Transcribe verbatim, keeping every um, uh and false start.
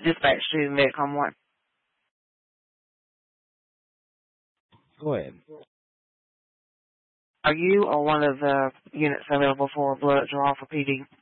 Dispatch to Medcom one. Go ahead. Are you or one of the units available for a blood draw for P D?